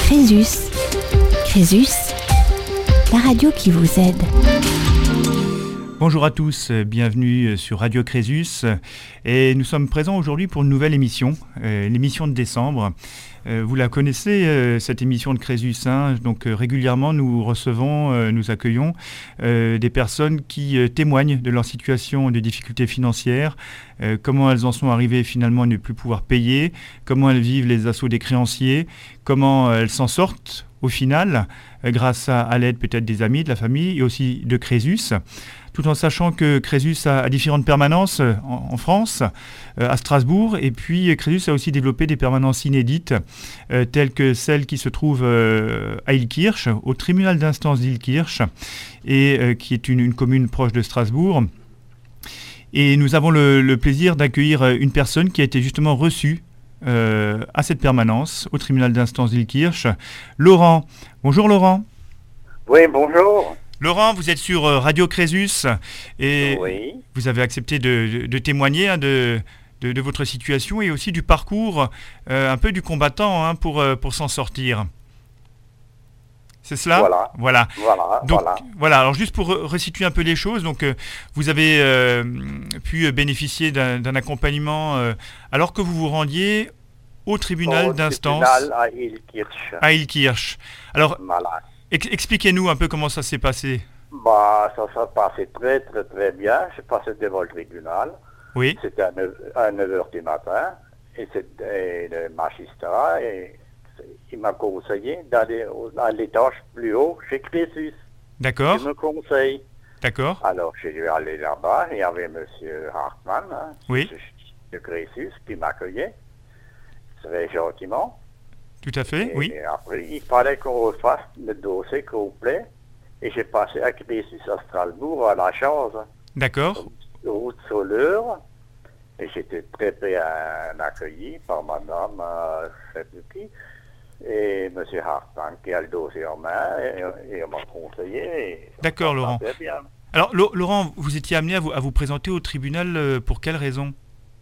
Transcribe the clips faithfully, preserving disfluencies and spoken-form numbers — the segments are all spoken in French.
Crésus. Crésus, la radio qui vous aide. Bonjour à tous, bienvenue sur Radio Crésus. Et nous sommes présents aujourd'hui pour une nouvelle émission, euh, l'émission de décembre. Euh, vous la connaissez, euh, cette émission de Crésus, hein, donc euh, régulièrement nous recevons, euh, nous accueillons euh, des personnes qui euh, témoignent de leur situation de difficultés financières, euh, comment elles en sont arrivées finalement à ne plus pouvoir payer, comment elles vivent les assauts des créanciers, comment euh, elles s'en sortent au final, euh, grâce à, à l'aide peut-être des amis, de la famille et aussi de Crésus. Tout en sachant que Crésus a, a différentes permanences en, en France, euh, à Strasbourg, et puis Crésus a aussi développé des permanences inédites, euh, telles que celle qui se trouve euh, à Illkirch, au tribunal d'instance d'Illkirch, et euh, qui est une, une commune proche de Strasbourg. Et nous avons le, le plaisir d'accueillir une personne qui a été justement reçue euh, à cette permanence, au tribunal d'instance d'Illkirch, Laurent. Bonjour Laurent. Oui, bonjour. Laurent, vous êtes sur Radio Crésus et oui. Vous avez accepté de, de, de témoigner hein, de, de, de votre situation et aussi du parcours euh, un peu du combattant hein, pour, pour s'en sortir. C'est cela ? Voilà. Voilà. Voilà. Donc, voilà. voilà. Alors juste pour resituer un peu les choses, donc euh, vous avez euh, pu bénéficier d'un, d'un accompagnement euh, alors que vous vous rendiez au tribunal Au d'instance tribunal à Illkirch. à Illkirch. Alors Voilà. ex- expliquez-nous un peu comment ça s'est passé. Bah, ça s'est passé très, très, très bien. J'ai passé devant le tribunal. Oui. C'était à neuf heures du matin. Et c'était le magistrat. Et il m'a conseillé d'aller à l'étage plus haut chez Crésus. D'accord. Il me conseille. D'accord. Alors, j'ai dû aller là-bas. Il y avait M. Hartmann, hein, Oui. de Crésus, qui m'accueillait très gentiment. Tout à fait, Et oui. après, il fallait qu'on refasse le dossier complet. Et j'ai passé à Crésus à Strasbourg à la chance. D'accord. Route Soleur. Et j'étais très bien accueilli par madame, euh, je sais plus qui, et M. Hartmann qui a le dossier en main et, et on m'a conseillé. Et D'accord, Laurent. bien. Alors, Lo- Laurent, vous étiez amené à vous, à vous présenter au tribunal euh, pour quelle raison ?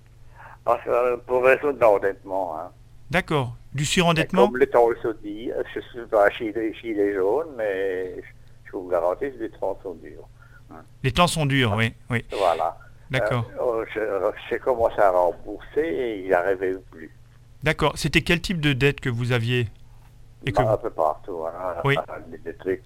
Parce que, euh, pour raison d'endettement. Hein. D'accord. Du Et surendettement ? comme le temps se dit, je suis pas gilet, gilet jaune, mais je vous garantis que les temps sont durs. Les temps sont durs, oui. oui. Voilà. D'accord. Euh, je, j'ai commencé à rembourser et il n'arrivait plus. D'accord. C'était quel type de dette que vous aviez et que Bah, vous... un peu partout. Hein. Oui. Des, des trucs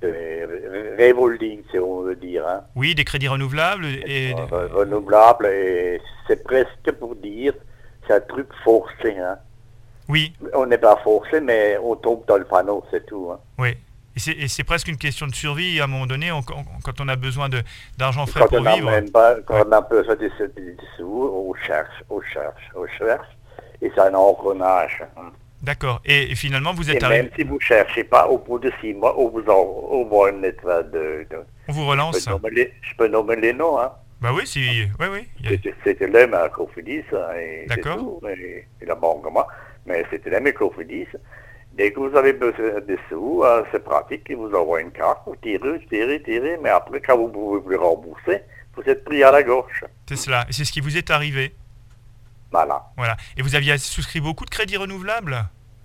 de revolving, si on veut dire. Hein. Oui, des crédits renouvelables et... Euh, renouvelable et c'est presque pour dire c'est un truc forcé. Hein. Oui, On n'est pas forcé, mais on tombe dans le panneau, c'est tout. Hein. oui. Et c'est, et c'est presque une question de survie à un moment donné, on- on- quand on a besoin de, d'argent frais Quand pour on a vivre. même pas, quand Ouais. on a besoin de ce de sous, on cherche, on cherche, on cherche, et c'est un engrenage. Hein. D'accord. Et, et finalement, vous Et êtes même arrivé... si vous ne cherchez pas, au bout de six mois, on vous en, au moins une lettre de, de On vous je, relance. peux nommer les, je peux nommer les noms. Hein. Bah oui, si... Oui, oui. il y a- C'était, c'était l'homme à Cofidis, hein, et D'accord. c'est tout, et, et la banque, moi, mais c'était l'homme à Cofidis. Dès que vous avez besoin de sous, hein, c'est pratique, ils vous envoient une carte, vous tirez, tirez, tirez, mais après, quand vous ne pouvez plus rembourser, vous êtes pris à la gauche. C'est cela. Et c'est ce qui vous est arrivé. Voilà. Voilà. Et vous aviez souscrit beaucoup de crédits renouvelables ?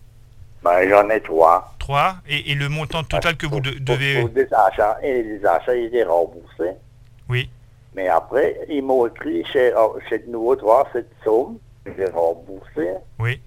Ben, j'en ai trois. Trois. Et, et le montant total que vous de- Pour- devez... Pour des achats, et les achats, ils étaient remboursés. Oui. Mais après, ils m'ont écrit chez, oh, chez de nouveau trois cette somme, j'ai remboursé. Oui.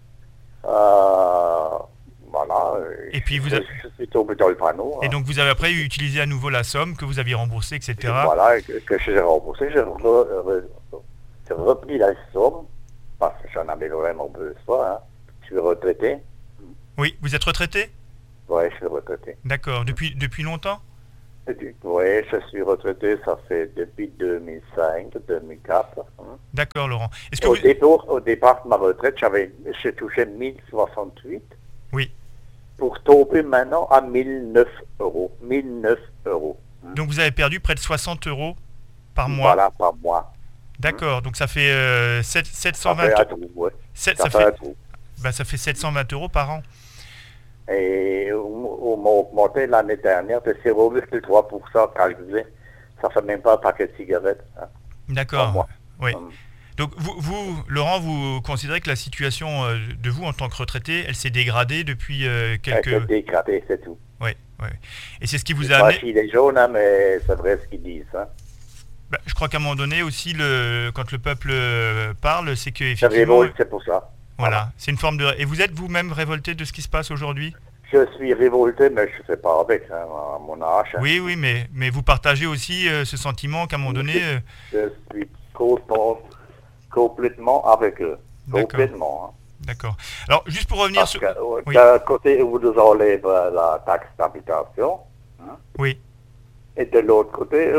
Euh, voilà. Et puis vous je, avez- je suis tombé dans le panneau. Et hein. donc vous avez après utilisé à nouveau la somme que vous aviez remboursée, et Et cetera. voilà, que, que j'ai remboursé, j'ai, re- re- j'ai repris la somme, parce que j'en avais vraiment besoin. Hein. Je suis retraité. Oui. Vous êtes retraité ? Oui, je suis retraité. D'accord. Depuis, depuis longtemps ? Oui, je suis retraité, ça fait depuis deux mille cinq, deux mille quatre. Hein. D'accord, Laurent. Est-ce que Au, vous... départ, au départ de ma retraite, j'avais, j'ai touché mille soixante-huit Oui. pour tomber maintenant à mille neuf euros. mille neuf euros. Donc vous avez perdu près de soixante euros par mois. Voilà, par mois. D'accord. Donc ça fait euh, sept- Ça 720 fait un trou, ouais. sept- Ça, ça fait un fait, trou. bah, ça fait sept cent vingt euros par an. Et on, on m'a augmenté l'année dernière de zéro virgule trois pour cent calculé. Ça fait même pas un paquet de cigarettes. Hein. D'accord. Par mois. Oui. Hum. Donc vous, vous, Laurent, vous considérez que la situation euh, de vous en tant que retraité, elle s'est dégradée depuis euh, quelques... Elle s'est dégradée, c'est tout. Oui, oui. Et c'est ce qui vous C'est a pas amené... chez les jaunes, hein, mais c'est vrai ce qu'ils disent. Hein. Bah, je crois qu'à un moment donné aussi, le, quand le peuple euh, parle, c'est que C'est effectivement, révolte, c'est pour ça. voilà, c'est une forme de. Et vous êtes vous-même révolté de ce qui se passe aujourd'hui? Je suis révolté, mais je ne fais pas avec, hein, à mon âge. Hein. Oui, oui, mais mais vous partagez aussi euh, ce sentiment qu'à un moment donné. euh, Je suis complètement, complètement avec eux. D'accord. Complètement. Hein. D'accord. Alors, juste pour revenir Parce sur. que euh, Oui. d'un côté, vous nous enlèvez euh, la taxe d'habitation. Hein, Oui, et de l'autre côté, on,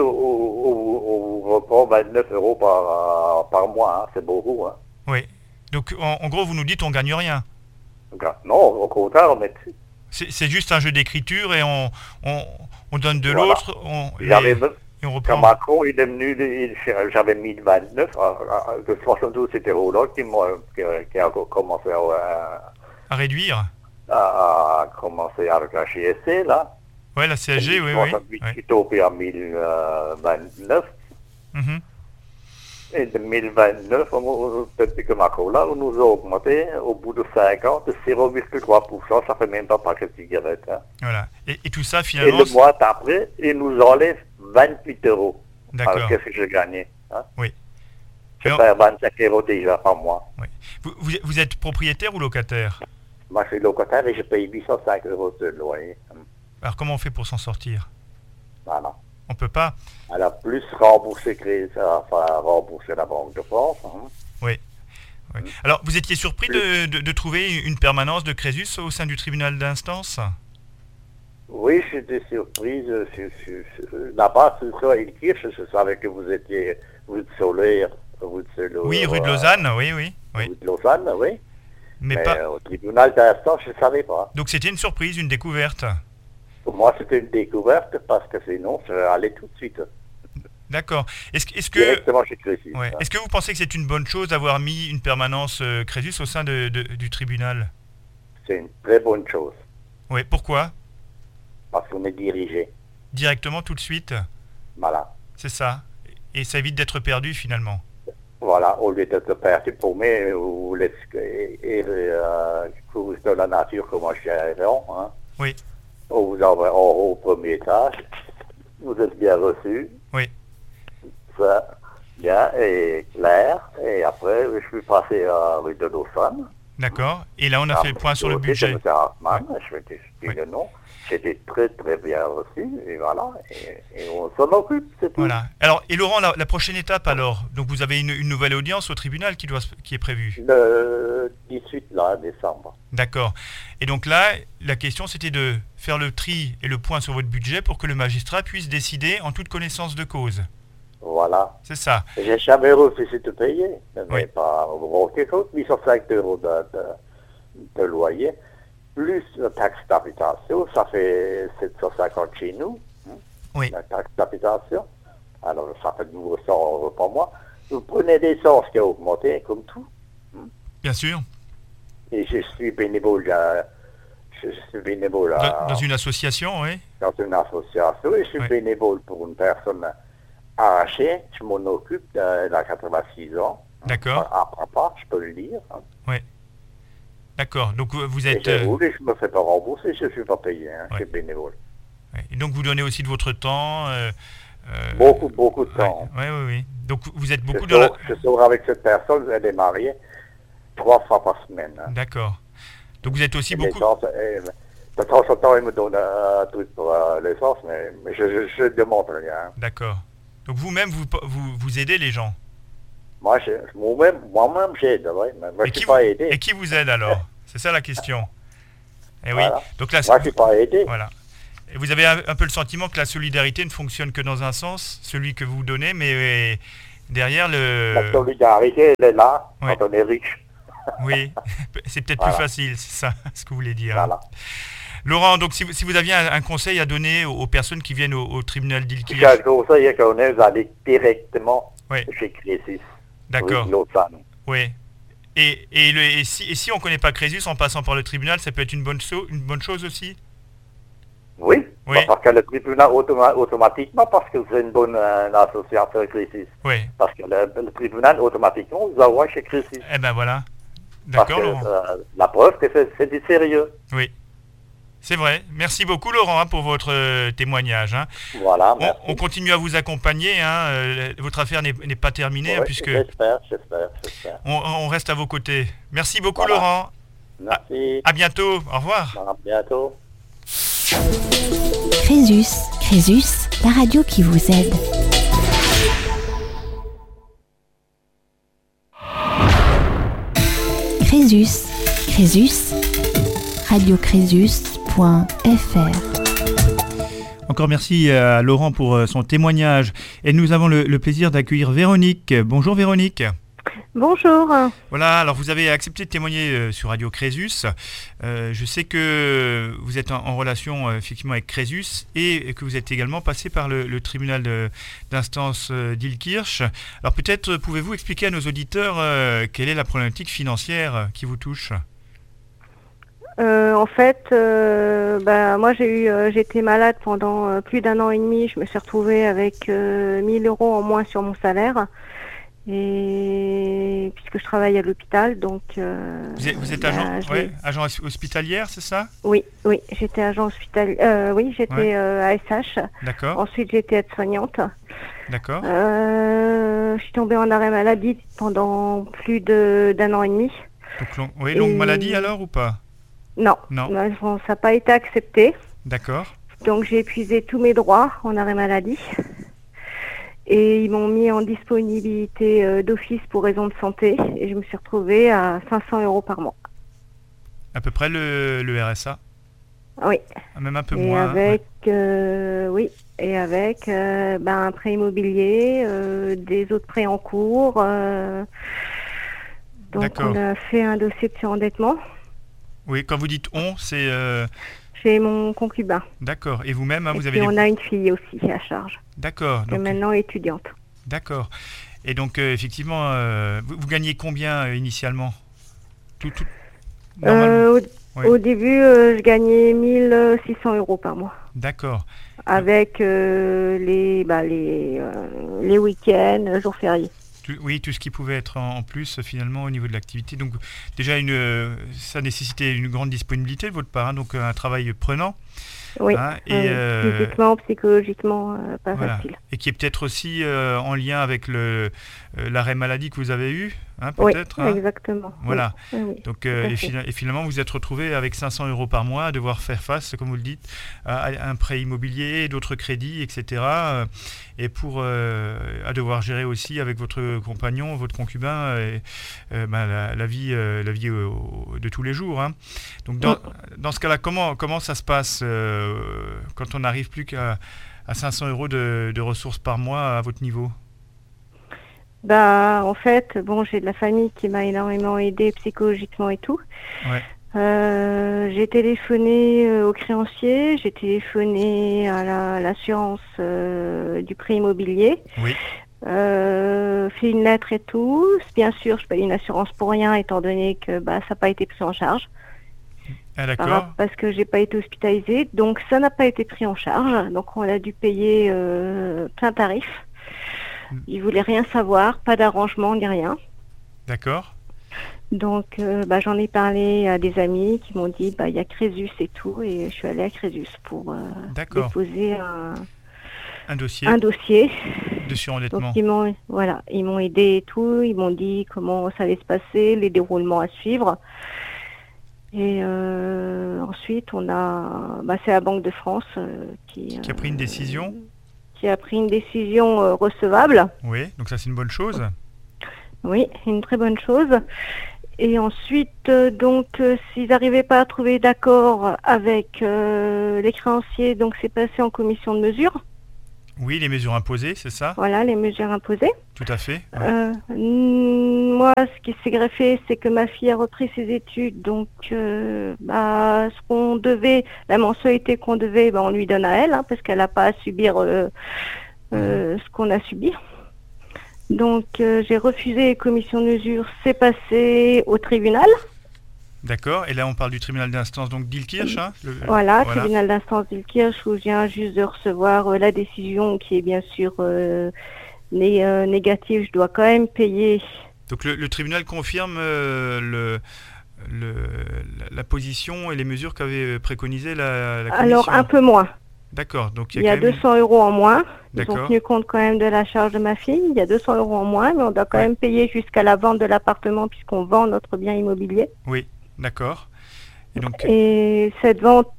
on, on reprend vingt-neuf euros par, euh, par mois. Hein, c'est beaucoup. Hein. oui. Donc, en, en gros, vous nous dites on gagne rien. Donc, non, au contraire, on met dessus. C'est c'est juste un jeu d'écriture et on on, on donne de Voilà. l'autre, on J'avais, et, et on quand reprend. Macron, il est venu, il- j'avais mis le vingt-neuf, ah, ah, de soixante-douze, c'était Hollande qui, m'a- qui, qui a commencé à, À réduire. à, à commencer avec la G S C, là. Ouais, la C S G, oui, oui. soixante-huit Ouais. qui est tombé en mille vingt-neuf. Mhm. Et de mille vingt-neuf, on- depuis que Macron, là, on nous a augmenté au bout de cinq ans de zéro virgule trois pour cent, ça fait même pas un paquet de cigarettes. Hein. Voilà. Et, et tout ça, Et finalement. le mois d'après, il nous enlève vingt-huit euros. D'accord. Alors qu'est-ce que j'ai gagné hein? Oui. Je Alors- perds vingt-cinq euros déjà par mois. Oui. Vous, vous, vous êtes propriétaire ou locataire? Moi, je suis locataire et je paye huit cent cinq euros de loyer. Alors, comment on fait pour s'en sortir? Voilà. On peut pas. Alors, plus rembourser, que- enfin, rembourser la Banque de France. Hein. Oui. Oui. Alors, vous étiez surpris de, de, de trouver une permanence de Crésus au sein du tribunal d'instance? Oui, j'étais surprise. Je- je- je- Là-bas, sur sur Ilkirch, je savais que vous étiez rue de Soleil, rue de Soleil. Oui, rue de Lausanne, oui, oui. oui. Rue de Lausanne, oui. Mais, Mais pas. euh, au tribunal d'instance, je ne savais pas. Donc, c'était une surprise, une découverte. Pour moi, c'était une découverte parce que sinon, je allais tout de suite. D'accord. Est-ce que- est-ce que. Directement chez Crésus. Ouais. hein. Est-ce que vous pensez que c'est une bonne chose d'avoir mis une permanence euh, Crésus au sein de, de- du tribunal? C'est une très bonne chose Oui. Pourquoi? parce qu'on est dirigé. Directement, tout de suite. Voilà. C'est ça. Et ça évite d'être perdu finalement. Voilà, au lieu d'être perdu paumé ou les et, et, euh, cause de la nature comme un gérant, hein. Oui. On vous envoie en haut au premier étage. Vous êtes bien reçu. Oui. Ça, bien et clair. Et après, je suis passé à rue de Lausanne. D'accord. Et là, on a Ah, fait le point sur le côté budget. de M. Hartmann, je vais t'expliquer Oui. le nom. J'étais très très bien reçu. Et voilà. Et, et on s'en occupe, c'est tout. Voilà. Alors, et Laurent, la, la prochaine étape alors? Donc, vous avez une, une nouvelle audience au tribunal qui, doit, se- qui est prévue? Le dix-huit là, décembre. D'accord. Et donc là, la question, c'était de faire le tri et le point sur votre budget pour que le magistrat puisse décider en toute connaissance de cause. Voilà. C'est ça. J'ai jamais refusé de payer. Mais Oui. pas quelque chose, huit cent cinq euros de, de, de loyer, plus la taxe d'habitation, ça fait sept cent cinquante chez nous, hein, Oui. la taxe d'habitation. Alors ça fait deux cents euros par mois. Vous prenez l'essence qui a augmenté, comme tout. Bien sûr. Et je suis bénévole, à- je suis bénévole à- Dans, dans une association, oui. dans une association et je suis Oui. bénévole pour une personne arrachée. Je m'en occupe, de- elle a quatre-vingt-six ans. D'accord. À papa, je peux le dire. hein. D'accord. Donc, vous vous Et êtes... je euh, roule et je me fais pas rembourser, je ne suis pas payé, hein, je suis Ouais. bénévole. ouais. Et donc, vous donnez aussi de votre temps. euh, euh, Beaucoup, beaucoup de ouais, temps. ouais, oui, oui. Donc, vous êtes Je beaucoup dans la... sors, je sors avec cette personne, elle est mariée trois fois par semaine. hein. D'accord. Donc, vous êtes aussi Et beaucoup... l'essence, elle- de temps en temps, elle me donne un truc pour euh, l'essence, mais, mais je ne demande rien. hein. D'accord. Donc, vous-même, vous, vous, vous aidez les gens. Moi, je, moi-même, moi-même j'aide, ouais, mais moi, Et je ne qui, suis vous, pas aidé. et qui vous aide alors? C'est ça la question. Eh oui. Voilà. Donc là, Moi, je ne suis pas aidé. voilà. Et vous avez un, un peu le sentiment que la solidarité ne fonctionne que dans un sens, celui que vous donnez, mais euh, derrière le... La solidarité, elle est là, Ouais. quand on est riche. Oui, c'est peut-être Voilà. plus facile, c'est ça ce que vous voulez dire. Voilà. Laurent, donc si vous, si vous aviez un, un conseil à donner aux, aux personnes qui viennent au, au tribunal Si d'Ilkirch, j'ai un conseil qu'on est, vous allez directement Oui. chez Crésus. d'accord, Rue de Lausanne. oui. Et, et, le, et, si, et si on ne connaît pas Crésus en passant par le tribunal, ça peut être une bonne, so- une bonne chose aussi? Oui, Oui. Parce que le tribunal, automa- automatiquement, parce que c'est une bonne euh, association Crésus. Oui. Parce que le, le tribunal, automatiquement, vous envoie chez Crésus. Eh ben voilà. Parce D'accord, que Laurent. euh, la preuve que c'est, c'est du sérieux. Oui. C'est vrai. Merci beaucoup, Laurent, hein, pour votre euh, témoignage. Hein. Voilà, On, merci. on continue à vous accompagner. Hein. euh, votre affaire n'est, n'est pas terminée, Ouais, hein, puisque J'espère, j'espère, j'espère. on, on reste à vos côtés. Merci beaucoup, Voilà. Laurent. Merci. À bientôt. Au revoir. À bientôt. Crésus, Crésus, la radio qui vous aide. Crésus, Crésus, radiocrésus point f r. Encore merci à Laurent pour son témoignage. Et nous avons le, le plaisir d'accueillir Véronique. Bonjour Véronique. Bonjour. Voilà, alors vous avez accepté de témoigner euh, sur Radio Crésus. Euh, je sais que vous êtes en, en relation euh, effectivement avec Crésus et que vous êtes également passé par le, le tribunal de, d'instance euh, d'Illkirch. Alors peut-être pouvez-vous expliquer à nos auditeurs euh, quelle est la problématique financière euh, qui vous touche ? Euh, en fait, euh, bah, moi j'ai eu, euh, j'étais malade pendant euh, plus d'un an et demi. Je me suis retrouvée avec euh, mille euros en moins sur mon salaire. Et puisque je travaille à l'hôpital, donc... Euh, vous êtes, vous êtes bah, agent, je ouais, vais- agent hospitalière, c'est ça ? Oui, oui, j'étais agent hospitalier. Euh, oui, j'étais Ouais. euh, A S H. D'accord, Ensuite, j'étais aide-soignante. d'accord, Euh, je suis tombée en arrêt maladie pendant plus de, d'un an et demi. Donc, long- oui, longue Et- maladie alors ou pas ? Non, Non. non, bon, ça n'a pas été accepté. D'accord, Donc j'ai épuisé tous mes droits en arrêt maladie. Et ils m'ont mis en disponibilité euh, d'office pour raison de santé. Et je me suis retrouvée à cinq cents euros par mois. à peu près le, le R S A, Oui. même un peu Et moins. hein, avec, euh, oui, et avec euh, ben, un prêt immobilier, euh, des autres prêts en cours. euh, donc D'accord. on a fait un dossier de surendettement Oui, quand vous dites on, c'est... euh, chez mon concubin. D'accord. Et vous-même, hein, Et vous puis avez... on les- a une fille aussi à charge, D'accord. qui est Donc, maintenant étudiante. d'accord. Et donc, euh, effectivement, euh, vous, vous gagnez combien euh, initialement tout, tout... Normalement. Euh, au, Oui. au début, euh, je gagnais mille six cents euros par mois. D'accord. Avec euh, les, bah, les, euh, les week-ends, jours fériés. Tout- oui, tout ce qui pouvait être en, en plus, euh, finalement, au niveau de l'activité. Donc, déjà, une, euh, ça nécessitait une grande disponibilité de votre part, hein, donc euh, un travail prenant. Oui, Hein, et, euh, euh, physiquement, psychologiquement, euh, pas Voilà. facile. Et qui est peut-être aussi euh, en lien avec le, euh, l'arrêt maladie que vous avez eu, hein, Oui, peut-être. hein. exactement. Voilà. Oui, oui, oui. Donc, euh, tout à et, fait. fina- et finalement, vous vous êtes retrouvé avec cinq cents euros par mois à devoir faire face, comme vous le dites, à, à un prêt immobilier, d'autres crédits, et cetera. euh, Et pour euh, à devoir gérer aussi avec votre compagnon, votre concubin, euh, euh, ben, la, la vie, euh, la vie euh, de tous les jours. hein. Donc, dans, dans ce cas-là, comment, comment ça se passe euh, quand on n'arrive plus qu'à à cinq cents euros de, de ressources par mois à votre niveau ? Bah, en fait, bon, j'ai de la famille qui m'a énormément aidée psychologiquement et tout. Ouais. Euh, j'ai téléphoné euh, au créancier, j'ai téléphoné à la- l'assurance euh, du prêt immobilier, Oui. euh, fait une lettre et tout. Bien sûr, je paye une assurance pour rien étant donné que bah, ça n'a pas été pris en charge. Ah, Par d'accord. rapport- parce que j'ai pas été hospitalisée, donc ça n'a pas été pris en charge. Donc on a dû payer euh, plein tarif. Mm. Ils voulaient rien savoir, pas d'arrangement ni rien. D'accord. Donc euh, bah, j'en ai parlé à des amis qui m'ont dit bah il y a Crésus et tout, et je suis allée à Crésus pour euh, D'accord. déposer un, Un dossier un dossier. de Donc surendettement. ils m'ont voilà, ils m'ont aidé et tout, ils m'ont dit comment ça allait se passer, les déroulements à suivre. Et euh, ensuite, on a, bah, c'est la Banque de France euh, qui, Qui a pris une euh, décision. qui a pris une décision euh, recevable. Oui, donc ça c'est une bonne chose. Oui, une très bonne chose. Et ensuite, euh, donc, euh, s'ils n'arrivaient pas à trouver d'accord avec euh, les créanciers, donc c'est passé en commission de mesure. Oui, les mesures imposées, c'est ça ? Voilà, les mesures imposées. Tout à fait. ouais. Euh, mm, moi, ce qui s'est greffé, c'est que ma fille a repris ses études, donc euh, bah, ce qu'on devait, la mensualité qu'on devait, bah, on lui donne à elle, hein, parce qu'elle n'a pas à subir euh, euh, ce qu'on a subi. Donc euh, j'ai refusé les commissions de mesure, c'est passé au tribunal. D'accord. Et là, on parle du tribunal d'instance donc d'Ilkirch. Hein, le, voilà, voilà, tribunal d'instance d'Ilkirch, où je viens juste de recevoir euh, la décision qui est bien sûr euh, né, euh, négative. Je dois quand même payer. Donc le, le tribunal confirme euh, le, le, la, la position et les mesures qu'avait préconisé la, la commission. Alors un peu moins. D'accord. Donc il y a, il y a deux cents euros en moins. Ils D'accord. ont tenu compte quand même de la charge de ma fille. Il y a deux cents euros en moins, mais on doit quand ouais. même payer jusqu'à la vente de l'appartement puisqu'on vend notre bien immobilier. Oui, d'accord. Et, donc... Et cette vente-là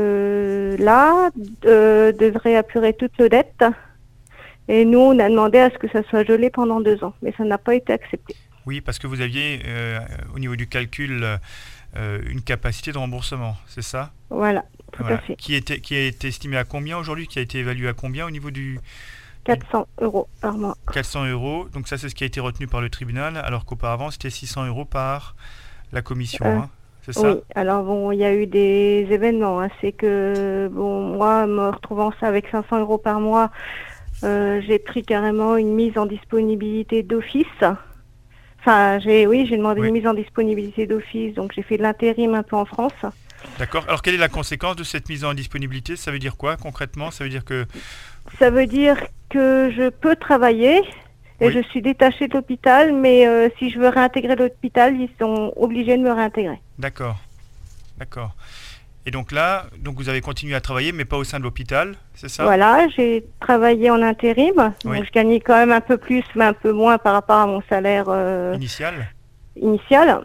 euh, euh, devrait apurer toutes nos dettes. Et nous, on a demandé à ce que ça soit gelé pendant deux ans, mais ça n'a pas été accepté. Oui, parce que vous aviez, euh, au niveau du calcul, euh, une capacité de remboursement, c'est ça ? Voilà, tout voilà. à fait. Qui, était, qui a été estimé à combien aujourd'hui ? Qui a été évalué à combien au niveau du... quatre cents euros par mois. quatre cents euros, donc ça c'est ce qui a été retenu par le tribunal, alors qu'auparavant c'était six cents euros par la commission, euh, hein, c'est ça ? Oui, alors bon, il y a eu des événements, hein, c'est que, bon, moi, me retrouvant ça avec cinq cents euros par mois, Euh, j'ai pris carrément une mise en disponibilité d'office. Enfin, j'ai, oui, j'ai demandé oui. une mise en disponibilité d'office, donc j'ai fait de l'intérim un peu en France. D'accord. Alors, quelle est la conséquence de cette mise en disponibilité ? Ça veut dire quoi concrètement ? Ça veut dire que... Ça veut dire que je peux travailler et oui. je suis détachée de l'hôpital, mais euh, si je veux réintégrer l'hôpital, ils sont obligés de me réintégrer. D'accord. D'accord. Et donc là, donc vous avez continué à travailler, mais pas au sein de l'hôpital, c'est ça ? Voilà, j'ai travaillé en intérim, oui. donc je gagnais quand même un peu plus, mais un peu moins par rapport à mon salaire euh, initial. Initial.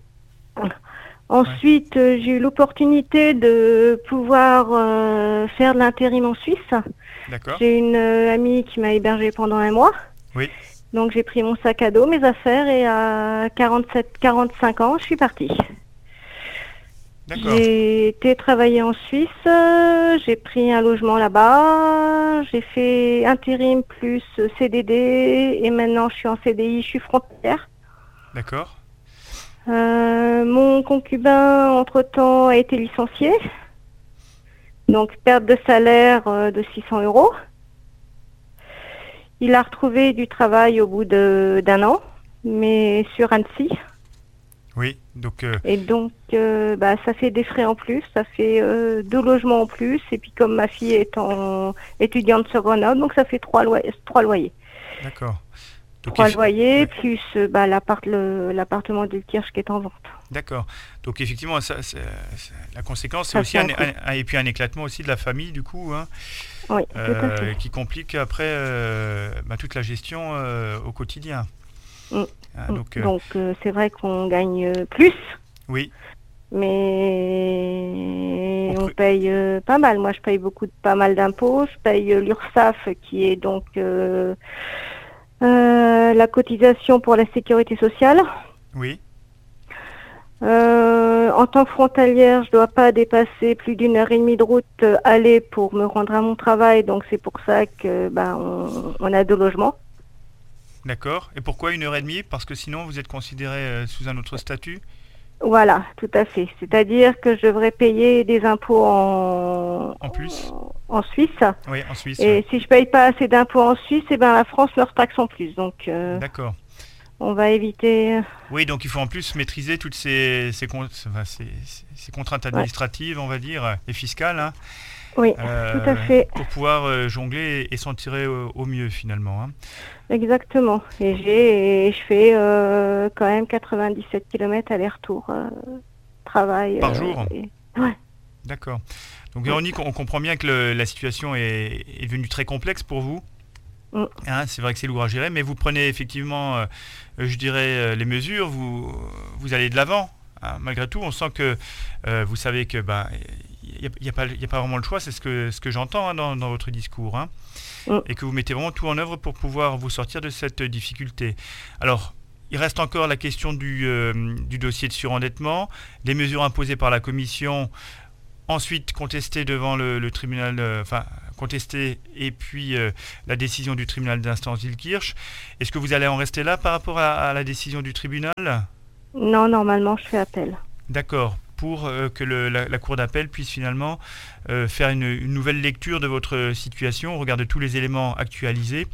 Ensuite, ouais. j'ai eu l'opportunité de pouvoir euh, faire de l'intérim en Suisse. D'accord. J'ai une euh, amie qui m'a hébergée pendant un mois. Oui. Donc j'ai pris mon sac à dos, mes affaires, et à quarante-sept, quarante-cinq ans, je suis partie. D'accord. J'ai été travailler en Suisse, euh, j'ai pris un logement là-bas, j'ai fait intérim plus C D D et maintenant je suis en C D I, je suis frontalière. D'accord. Euh, mon concubin, entre-temps, a été licencié, donc perte de salaire euh, de six cents euros. Il a retrouvé du travail au bout de, d'un an, mais sur Annecy. Oui, donc... Euh... Et donc, euh, bah, ça fait des frais en plus, ça fait euh, deux logements en plus, et puis comme ma fille est en étudiante sur Grenoble, donc ça fait trois, loy- trois loyers. D'accord. Donc, trois eff... loyers, ouais. plus euh, bah, l'appart- le, l'appartement d'Ilkirch qui est en vente. D'accord. Donc effectivement, ça, c'est, c'est, la conséquence, c'est ça aussi un, un, un, et puis un éclatement aussi de la famille, du coup, hein, oui, euh, tout à fait. Qui complique après euh, bah, toute la gestion euh, au quotidien. Mm. Ah, donc, euh... donc euh, c'est vrai qu'on gagne plus. Oui. Mais on, on paye euh, pas mal. Moi, je paye beaucoup, pas mal d'impôts. Je paye euh, l'URSSAF, qui est donc euh, euh, la cotisation pour la sécurité sociale. Oui. Euh, en tant que frontalière, je dois pas dépasser plus d'une heure et demie de route euh, aller pour me rendre à mon travail. Donc c'est pour ça que ben on, on a deux logements. D'accord. Et pourquoi une heure et demie ? Parce que sinon, vous êtes considéré euh, sous un autre statut ? Voilà, tout à fait. C'est-à-dire que je devrais payer des impôts en, en plus en, en Suisse. Oui, en Suisse. Et ouais. si je paye pas assez d'impôts en Suisse, eh ben la France me retaxe en plus. Donc, euh, d'accord. On va éviter... Oui, donc il faut en plus maîtriser toutes ces, ces, con... enfin, ces, ces contraintes administratives, ouais. on va dire, et fiscales. Hein. Oui, euh, tout à fait. Pour pouvoir euh, jongler et s'en tirer au, au mieux, finalement. Hein. Exactement. Et j'ai, et je fais euh, quand même quatre-vingt-dix-sept kilomètres aller-retour euh, travail. Par euh, jour et... Ouais. D'accord. Donc Véronique, on comprend bien que le, la situation est, est devenue très complexe pour vous. Mm. Hein, c'est vrai que c'est lourd à gérer, mais vous prenez effectivement, euh, je dirais, euh, les mesures, vous, vous allez de l'avant. Hein. Malgré tout, on sent que euh, vous savez que... Bah, il n'y a, a, a pas vraiment le choix, c'est ce que, ce que j'entends hein, dans, dans votre discours, hein, mm. et que vous mettez vraiment tout en œuvre pour pouvoir vous sortir de cette difficulté. Alors, il reste encore la question du, euh, du dossier de surendettement, les mesures imposées par la commission, ensuite contestées devant le, le tribunal, euh, enfin, contestées, et puis euh, la décision du tribunal d'instance d'Ilkirch. Est-ce que vous allez en rester là par rapport à, à la décision du tribunal ? Non, normalement, je fais appel. D'accord. Pour euh, que le, la, la cour d'appel puisse finalement euh, faire une, une nouvelle lecture de votre situation, regarder tous les éléments actualisés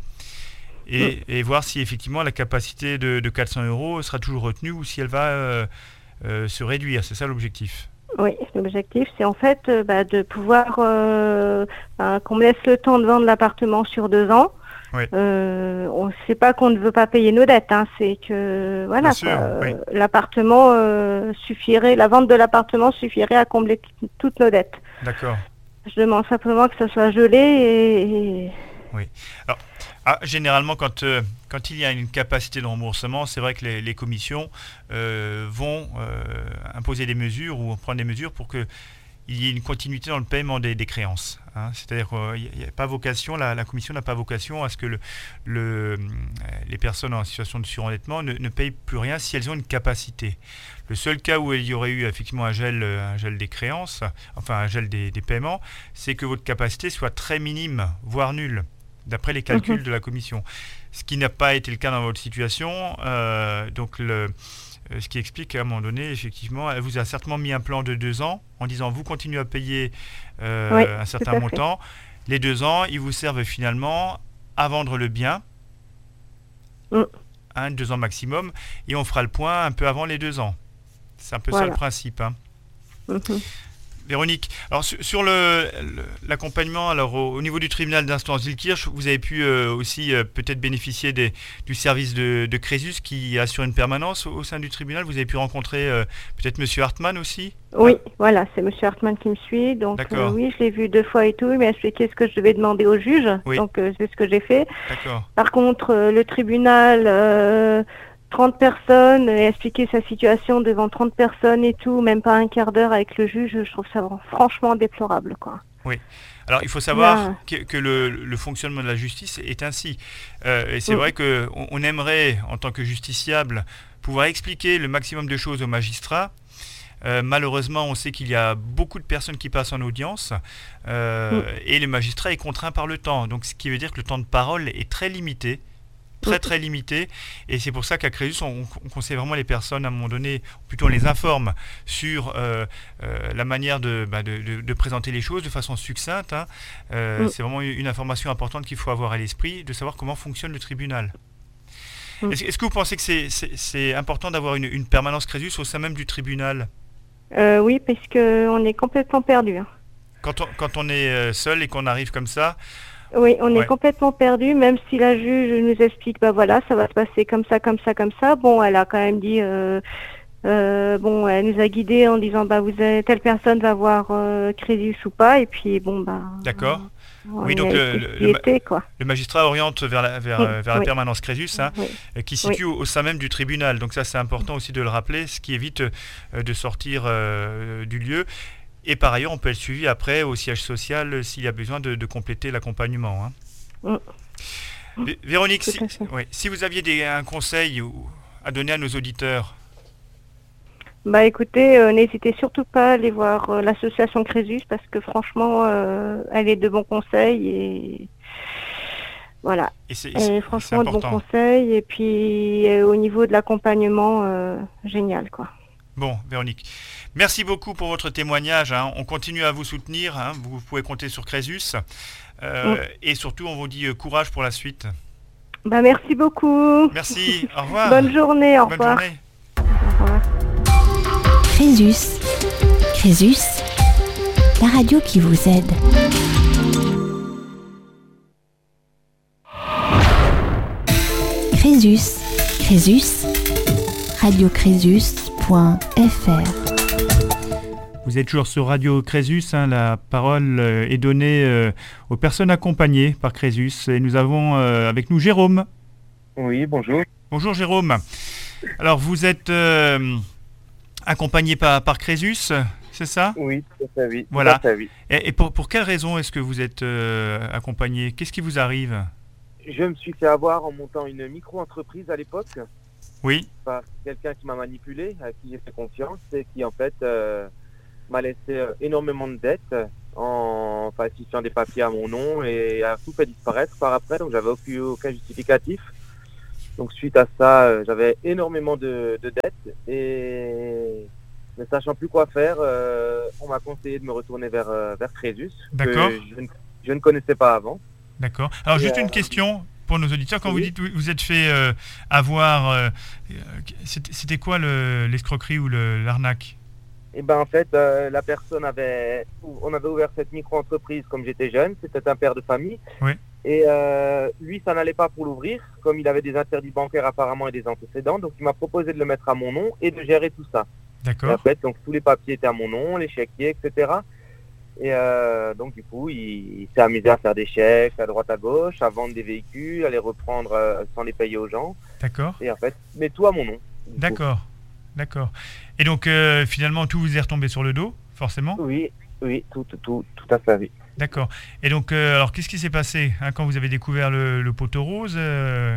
et, mmh. et voir si effectivement la capacité de, de quatre cents euros sera toujours retenue ou si elle va euh, euh, se réduire. C'est ça l'objectif? Oui, l'objectif, c'est en fait euh, bah, de pouvoir euh, bah, qu'on me laisse le temps de vendre l'appartement sur deux ans. Oui. Euh, on ne sait pas qu'on ne veut pas payer nos dettes, hein, c'est que voilà, Bien sûr, quoi, oui. l'appartement euh, suffirait, la vente de l'appartement suffirait à combler t- toutes nos dettes. D'accord. Je demande simplement que ça soit gelé et, et... Oui. Alors, ah, généralement, quand, euh, quand il y a une capacité de remboursement, c'est vrai que les, les commissions euh, vont euh, imposer des mesures ou prendre des mesures pour qu'il y ait une continuité dans le paiement des, des créances. Hein. C'est-à-dire qu'il n'y a pas vocation, la, la commission n'a pas vocation à ce que le, le, les personnes en situation de surendettement ne, ne payent plus rien si elles ont une capacité. Le seul cas où il y aurait eu effectivement un gel, un gel des créances, enfin un gel des, des paiements, c'est que votre capacité soit très minime, voire nulle, d'après les calculs mmh. de la commission. Ce qui n'a pas été le cas dans votre situation, euh, donc le, euh, ce qui explique qu'à un moment donné, effectivement, elle vous a certainement mis un plan de deux ans en disant vous continuez à payer euh, oui, un certain montant. Les deux ans, ils vous servent finalement à vendre le bien, mmh. hein, deux ans maximum, et on fera le point un peu avant les deux ans. C'est un peu voilà. ça le principe. Hein. Mmh. Véronique, alors sur, sur le, le, l'accompagnement, alors au, au niveau du tribunal d'instance d'Ilkirch, vous avez pu euh, aussi euh, peut-être bénéficier des, du service de, de Crésus qui assure une permanence au, au sein du tribunal. Vous avez pu rencontrer euh, peut-être Monsieur Hartmann aussi? Oui, ah. voilà, c'est Monsieur Hartmann qui me suit. Donc euh, oui, je l'ai vu deux fois et tout. Il m'a expliqué ce que je devais demander au juge. Oui. Donc euh, c'est ce que j'ai fait. D'accord. Par contre, euh, le tribunal... Euh, trente personnes et expliquer sa situation devant trente personnes et tout, même pas un quart d'heure avec le juge, je trouve ça franchement déplorable, quoi. Oui. Alors, il faut savoir ouais. que, que le, le fonctionnement de la justice est ainsi. Euh, et c'est mmh. vrai qu'on on aimerait, en tant que justiciable, pouvoir expliquer le maximum de choses aux magistrats. Euh, malheureusement, on sait qu'il y a beaucoup de personnes qui passent en audience euh, mmh. et le magistrat est contraint par le temps. Donc, ce qui veut dire que le temps de parole est très limité. Très très limité, et c'est pour ça qu'à Crésus on, on conseille vraiment les personnes à un moment donné, plutôt on les informe sur euh, euh, la manière de, bah, de, de, de présenter les choses de façon succincte. Hein. Euh, mm. C'est vraiment une information importante qu'il faut avoir à l'esprit, de savoir comment fonctionne le tribunal. Mm. Est-ce, est-ce que vous pensez que c'est, c'est, c'est important d'avoir une, une permanence Crésus au sein même du tribunal? euh, Oui, parce qu'on est complètement perdu. Hein. Quand on, quand on est seul et qu'on arrive comme ça, oui, on est ouais. complètement perdu, même si la juge nous explique, bah voilà, ça va se passer comme ça, comme ça, comme ça. Bon, elle a quand même dit, euh, euh, bon, elle nous a guidés en disant, bah vous avez, telle personne va voir euh, Crésus ou pas, et puis bon, bah. D'accord. Euh, oui, donc le, le, était, quoi. le magistrat oriente vers la, vers, oui, vers la oui. permanence Crésus, hein, oui. qui se situe oui. au, au sein même du tribunal. Donc ça, c'est important aussi de le rappeler, ce qui évite euh, de sortir euh, du lieu. Et par ailleurs, on peut être suivi après au siège social s'il y a besoin de, de compléter l'accompagnement. Hein. Mm. V- Véronique, si, ouais, si vous aviez des, un conseil à donner à nos auditeurs. Bah écoutez, euh, n'hésitez surtout pas à aller voir euh, l'association Crésus parce que franchement, euh, elle est de bons conseils et voilà. Et c'est, elle est franchement de bons conseils et puis euh, au niveau de l'accompagnement, euh, génial quoi. Bon, Véronique. Merci beaucoup pour votre témoignage. Hein. On continue à vous soutenir. Hein. Vous, vous pouvez compter sur Crésus. Euh, oui. Et surtout, on vous dit euh, courage pour la suite. Bah, merci beaucoup. Merci. Au revoir. Bonne journée. Au Bonne revoir. Journée. Au revoir. Crésus. Crésus. La radio qui vous aide. Crésus. Crésus. radio crésus point f r. Vous êtes toujours sur Radio Crésus, hein, la parole euh, est donnée euh, aux personnes accompagnées par Crésus. Et nous avons euh, avec nous Jérôme. Oui, bonjour. Bonjour Jérôme. Alors vous êtes euh, accompagné par, par Crésus, c'est ça? Oui, tout à fait, oui. Voilà. Tout à fait, oui. Et, et pour, pour quelle raison est-ce que vous êtes euh, accompagné? Qu'est-ce qui vous arrive? Je me suis fait avoir en montant une micro-entreprise à l'époque. Oui. Par quelqu'un qui m'a manipulé, à qui j'ai fait confiance et qui en fait... Euh, m'a laissé euh, énormément de dettes en falsifiant des papiers à mon nom et a tout fait disparaître par après, donc j'avais aucun, aucun justificatif. Donc suite à ça, euh, j'avais énormément de, de dettes et ne sachant plus quoi faire, euh, on m'a conseillé de me retourner vers, euh, vers Crésus, D'accord. que je, je ne connaissais pas avant. D'accord. Alors et juste euh... une question, pour nos auditeurs, quand Oui. vous dites que vous êtes fait euh, avoir, euh, c'était, c'était quoi le, l'escroquerie ou le, l'arnaque? Et ben en fait, euh, la personne avait, on avait ouvert cette micro-entreprise comme j'étais jeune, c'était un père de famille. Oui. Et euh, lui, ça n'allait pas pour l'ouvrir, comme il avait des interdits bancaires apparemment et des antécédents. Donc il m'a proposé de le mettre à mon nom et de gérer tout ça. Et D'accord. en fait, donc tous les papiers étaient à mon nom, les chéquiers, et cetera. Et euh, donc du coup, il, il s'est amusé à faire des chèques à droite à gauche, à vendre des véhicules, à les reprendre euh, sans les payer aux gens. D'accord. Et en fait, mais tout à mon nom. du coup. D'accord. D'accord. Et donc, euh, finalement, tout vous est retombé sur le dos, forcément? Oui, oui, tout, tout, tout, tout à fait, oui. D'accord. Et donc, euh, alors, qu'est-ce qui s'est passé hein, quand vous avez découvert le, le poteau rose euh,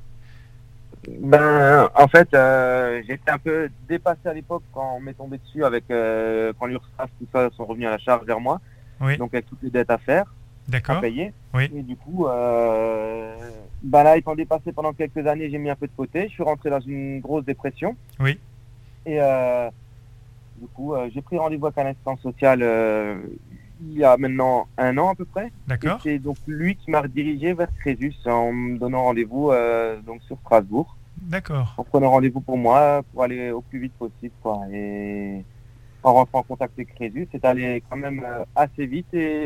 Ben, en fait, euh, j'étais un peu dépassé à l'époque quand on m'est tombé dessus avec euh, quand l'URSSAF, tout ça, sont revenus à la charge vers moi. Oui. Donc avec toutes les dettes à faire, à D'accord. payer. Oui. Et du coup, euh, ben là, étant dépassé pendant quelques années, j'ai mis un peu de côté. Je suis rentré dans une grosse dépression. Oui. Et euh, du coup, euh, j'ai pris rendez-vous avec un assistant social euh, il y a maintenant un an à peu près. D'accord. Et c'est donc lui qui m'a redirigé vers Crésus en me donnant rendez-vous euh, donc sur Strasbourg. D'accord. En prenant rendez-vous pour moi pour aller au plus vite possible, quoi. Et en rentrant en contact avec Crésus, c'est allé quand même euh, assez vite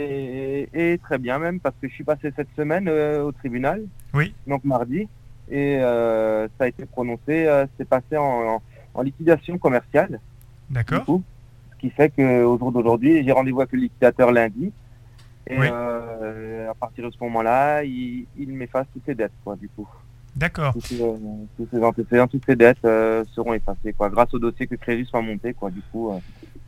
et, et, et très bien même, parce que je suis passé cette semaine euh, au tribunal, Oui. donc mardi, et euh, ça a été prononcé, euh, c'est passé en, en, en liquidation commerciale. Du D'accord. coup, ce qui fait qu'au jour d'aujourd'hui, j'ai rendez-vous avec le liquidateur lundi, et Oui. euh, à partir de ce moment-là, il, il m'efface toutes les dettes, quoi, du coup. D'accord. Tous ces, euh, tous ces antécédents, toutes ces dettes euh, seront effacées, quoi, grâce au dossier que Crésus va monter, quoi, du coup. Euh,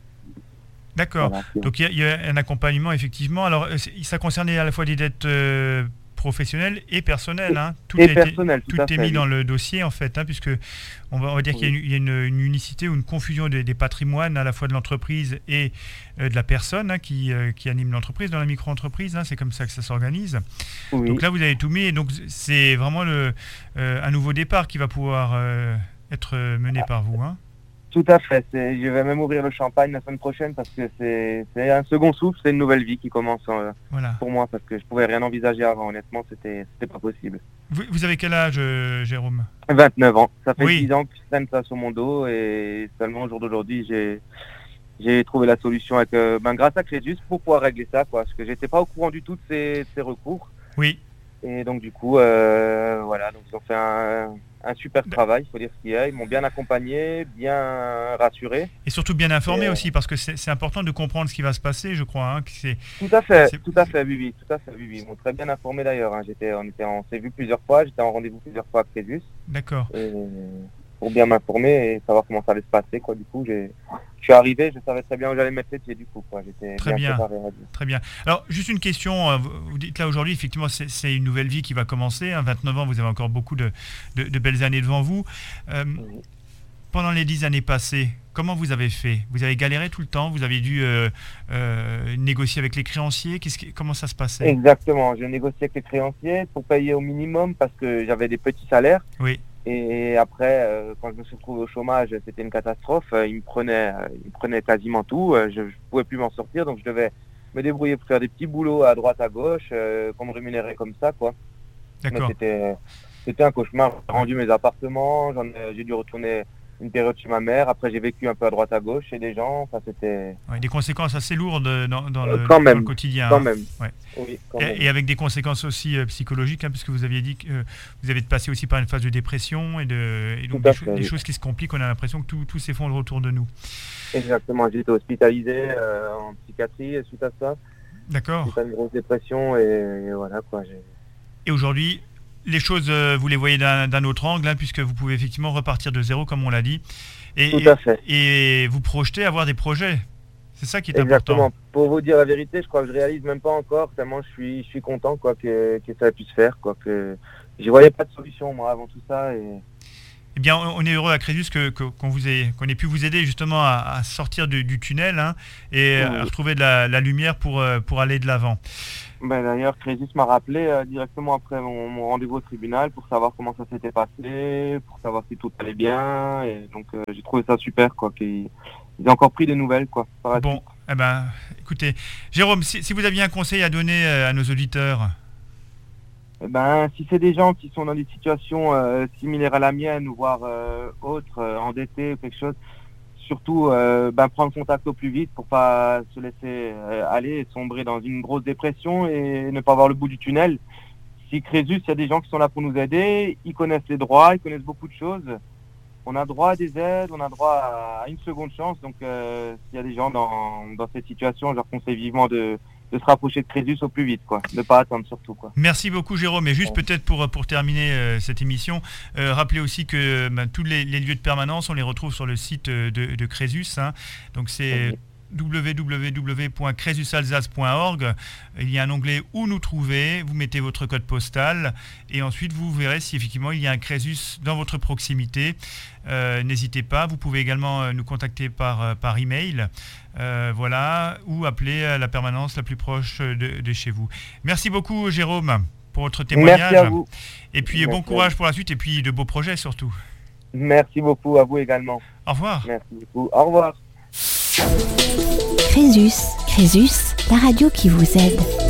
D'accord. voilà, c'est- Donc, il y, a- il y a un accompagnement, effectivement. Alors, euh, c'est- ça concernait à la fois des dettes euh, professionnelles et personnelles. Hein. Tout et a été- personnel, tout, Tout à est fait. mis oui. dans le dossier, en fait, hein, puisque on va, on va dire Oui. qu'il y a, une, il y a une, une unicité ou une confusion des, des patrimoines à la fois de l'entreprise et euh, de la personne hein, qui, euh, qui anime l'entreprise, dans la micro-entreprise. Hein, c'est comme ça que ça s'organise. Oui. Donc là, vous avez tout mis. Et donc, c'est vraiment le, euh, un nouveau départ qui va pouvoir euh, être mené par vous. Hein. Tout à fait. C'est- Je vais même ouvrir le champagne la semaine prochaine parce que c'est c'est un second souffle, c'est une nouvelle vie qui commence euh, Voilà. pour moi, parce que je pouvais rien envisager avant. Honnêtement, c'était c'était pas possible. Vous, vous avez quel âge, euh, Jérôme? vingt-neuf ans. Ça fait Oui. dix ans que je traîne ça sur mon dos, et seulement au jour d'aujourd'hui, j'ai j'ai trouvé la solution avec, euh, ben, grâce à Crésus pour pouvoir régler ça, quoi. Parce que j'étais pas au courant du tout de ces, de ces recours. Oui. Et donc du coup, euh, voilà, donc ils ont fait un, un super travail, il faut dire ce qu'il y a. Ils m'ont bien accompagné, bien rassuré. Et surtout bien informé Et, euh, aussi, parce que c'est c'est important de comprendre ce qui va se passer, je crois. Hein, que c'est... Tout à fait, C'est- tout à fait, oui, oui, tout à fait, oui, oui. Ils m'ont très bien informé d'ailleurs. Hein. J'étais, on était, on s'est vu plusieurs fois, j'étais en rendez-vous plusieurs fois avec Crésus, D'accord. et pour bien m'informer et savoir comment ça allait se passer, quoi. Du coup, j'ai, je suis arrivé, je savais très bien où j'allais mettre les pieds, du coup, quoi. J'étais Très bien. préparé, on va dire. Très bien. Alors, juste une question. euh, Vous vous dites là aujourd'hui, effectivement, c'est c'est une nouvelle vie qui va commencer. Hein, vingt-neuf ans, vous avez encore beaucoup de, de, de belles années devant vous. Euh, Oui. pendant les dix années passées, comment vous avez fait? Vous avez galéré tout le temps? Vous avez dû euh, euh, négocier avec les créanciers? Qu'est-ce qui, comment ça se passait? Exactement, je négociais avec les créanciers pour payer au minimum parce que j'avais des petits salaires. Oui. Et après, euh, quand je me suis retrouvé au chômage, c'était une catastrophe. Euh, Ils me prenaient, euh, ils me prenaient quasiment tout. Euh, Je ne pouvais plus m'en sortir, donc je devais me débrouiller pour faire des petits boulots à droite, à gauche, euh, qu'on me rémunérait comme ça, quoi. Mais D'accord. c'était, c'était un cauchemar. J'ai rendu mes appartements, j'en ai, j'ai dû retourner une période chez ma mère. Après, j'ai vécu un peu à droite, à gauche chez des gens. Enfin, c'était Ouais, des conséquences assez lourdes dans, dans Euh, le, quand dans même, le quotidien. quand hein. même. Ouais. Oui, quand même. Et, et avec des conséquences aussi euh, psychologiques, hein, puisque vous aviez dit que euh, vous avez passé aussi par une phase de dépression et, de, et donc Tout à des, fait, cho- des oui. choses qui se compliquent, on a l'impression que tout, tout s'effondre autour de nous. Exactement, j'ai été hospitalisé euh, en psychiatrie suite à ça. D'accord. Suite à une grosse dépression, et, et voilà, quoi. J'ai... Et aujourd'hui, les choses, euh, vous les voyez d'un d'un autre angle, hein, puisque vous pouvez effectivement repartir de zéro, comme on l'a dit, et, Tout à fait. et, et vous projeter avoir des projets. C'est ça qui est Exactement. important. Pour vous dire la vérité, je crois que je réalise même pas encore, tellement je suis, je suis content, quoi, que, que ça ait pu se faire, quoi, que j'y voyais pas de solution, moi, avant tout ça. Et... Eh bien, on est heureux à Crésus que, que- qu'on vous ait, qu'on ait pu vous aider justement à, à sortir du, du tunnel hein, et à Oui. retrouver de la, la lumière pour, euh, pour aller de l'avant. Ben, d'ailleurs, Crésus m'a rappelé euh, directement après mon, mon rendez-vous au tribunal pour savoir comment ça s'était passé, pour savoir si tout allait bien. Et donc, euh, j'ai trouvé ça super, quoi, qu'ils ils ont encore pris des nouvelles, quoi. par la Bon, eh ben, écoutez, Jérôme, si, si vous aviez un conseil à donner euh, à nos auditeurs. Eh ben, si c'est des gens qui sont dans des situations euh, similaires à la mienne, ou voire euh, autres, euh, endettés ou quelque chose, surtout euh, ben, prendre contact au plus vite pour pas se laisser euh, aller et sombrer dans une grosse dépression et ne pas voir le bout du tunnel. Si Crésus, il y a des gens qui sont là pour nous aider, ils connaissent les droits, ils connaissent beaucoup de choses. On a droit à des aides, on a droit à une seconde chance. Donc, euh, s'il y a des gens dans, dans cette situation, je leur conseille vivement de, de se rapprocher de Crésus au plus vite, quoi. Ne pas attendre surtout, quoi. Merci beaucoup, Jérôme. Et juste peut-être pour, pour terminer euh, cette émission, euh, rappelez aussi que ben, tous les, les lieux de permanence, on les retrouve sur le site de, de Crésus. Hein. Donc, c'est... Okay. w w w point crésus alsace point org. Il y a un onglet où nous trouver, vous mettez votre code postal et ensuite vous verrez si effectivement il y a un Crésus dans votre proximité. Euh, n'hésitez pas, vous pouvez également nous contacter par, par email, euh, voilà, ou appeler à la permanence la plus proche de, de chez vous. Merci beaucoup, Jérôme, pour votre témoignage. Merci à vous. Et puis Merci bon courage pour la suite et puis de beaux projets surtout. Merci beaucoup à vous également. Au revoir. Merci beaucoup. Au revoir. Crésus, Crésus, la radio qui vous aide.